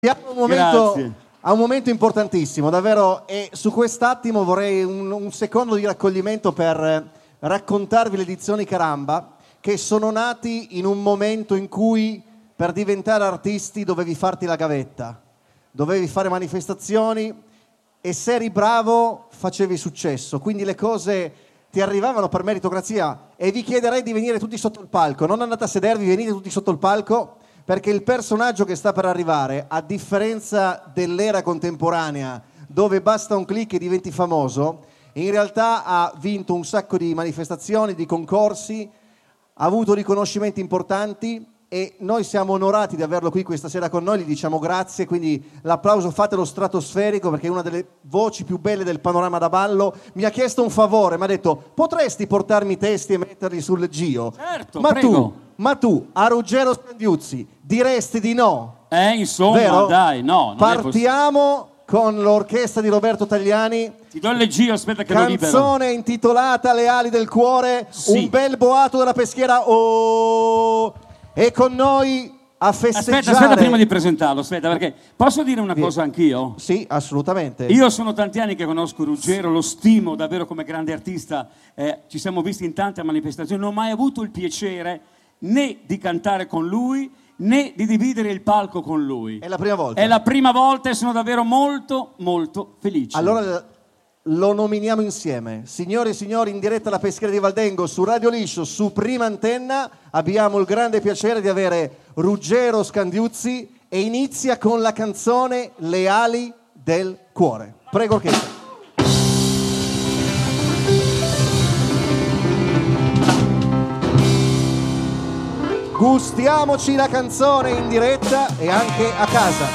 A un momento importantissimo, davvero, e su quest'attimo vorrei un secondo di raccoglimento per raccontarvi le edizioni Caramba, che sono nati in un momento in cui per diventare artisti dovevi farti la gavetta, dovevi fare manifestazioni e se eri bravo facevi successo, quindi le cose ti arrivavano per meritocrazia. E vi chiederei di venire tutti sotto il palco, non andate a sedervi, venite tutti sotto il palco, perché il personaggio che sta per arrivare, a differenza dell'era contemporanea dove basta un click e diventi famoso, in realtà ha vinto un sacco di manifestazioni, di concorsi, ha avuto riconoscimenti importanti e noi siamo onorati di averlo qui questa sera con noi, gli diciamo grazie, quindi l'applauso fatelo stratosferico perché è una delle voci più belle del panorama da ballo. Mi ha chiesto un favore, mi ha detto: potresti portarmi i testi e metterli sul Gio? Certo, Ma tu a Ruggero Scandiuzzi diresti di no? Insomma, vero? Dai, no. Partiamo con l'orchestra di Roberto Tagliani. Ti do il leggio, aspetta che lo libero. Canzone intitolata Le ali del cuore, sì. Un bel boato della peschiera, oh! E con noi a festeggiare... Aspetta prima di presentarlo, perché posso dire una cosa anch'io? Sì, assolutamente. Io sono tanti anni che conosco Ruggero, lo stimo davvero come grande artista, ci siamo visti in tante manifestazioni, non ho mai avuto il piacere né di cantare con lui né di dividere il palco con lui. È la prima volta? È la prima volta e sono davvero molto molto felice. Allora lo nominiamo insieme. Signore e signori, in diretta alla Peschiera di Valdengo su Radio Liscio, su Prima Antenna, abbiamo il grande piacere di avere Ruggero Scandiuzzi e inizia con la canzone Le ali del cuore. Prego orchestra. Gustiamoci la canzone in diretta e anche a casa.